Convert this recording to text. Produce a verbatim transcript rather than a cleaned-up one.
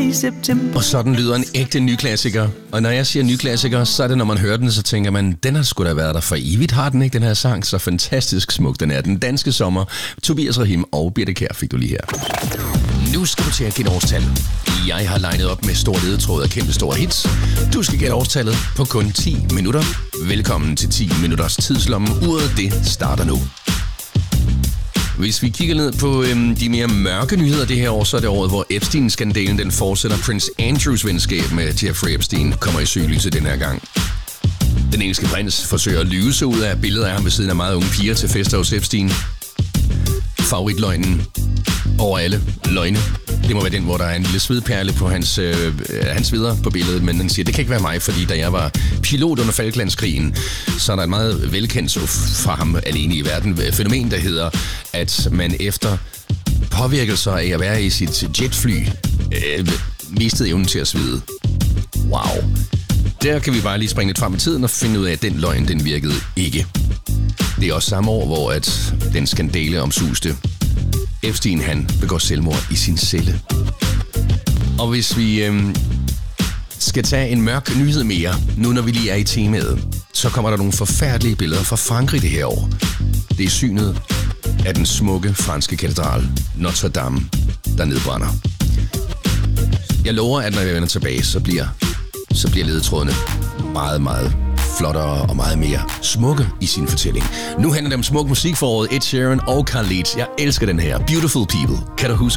i september. Og sådan lyder en ægte ny klassiker. Og når jeg siger ny klassiker, så er det, når man hører den, så tænker man, den har sgu da været der for evigt, har den ikke, den her sang? Så fantastisk smuk den er. Den danske sommer. Tobias Rahim og Birte Kjær fik du lige her. Nu skal du til at gætte årstal. Jeg har legnet op med stor ledetråd og kæmpe store hits. Du skal gætte årstallet på kun ti minutter. Velkommen til ti minutters tidslomme. Uret det starter nu. Hvis vi kigger ned på øhm, de mere mørke nyheder det her år, så er det året, hvor Epstein-skandalen den fortsætter. Prince Andrews venskab med Jeffrey Epstein kommer i søgelyset den her gang. Den engelske prins forsøger at lyve sig ud af billeder af ham ved siden af meget unge piger til fester hos Epstein. Favoritløgnen over alle løgne. Det må være den, hvor der er en lille svedperle på hans, øh, hans videre på billedet, men han siger, det kan ikke være mig, fordi da jeg var pilot under Falklandskrigen, så er der et meget velkendt fra ham alene i verden fænomen, der hedder, at man efter påvirkelser af at være i sit jetfly, øh, mistede evnen til at svede. Wow. Der kan vi bare lige springe lidt frem i tiden og finde ud af, at den løgn, den virkede ikke. Det er også samme år, hvor at den skandale omsuste Epstein, han begår selvmord i sin celle. Og hvis vi øhm, skal tage en mørk nyhed mere, nu når vi lige er i temaet, så kommer der nogle forfærdelige billeder fra Frankrig det her år. Det er synet af den smukke franske katedral Notre Dame, der nedbrænder. Jeg lover, at når jeg vender tilbage, så bliver, så bliver ledetrådene meget, meget flottere og meget mere smukke i sin fortælling. Nu handler det om smuk musik for året. Ed Sheeran og Khalid. Jeg elsker den her. Beautiful People. Kan du huske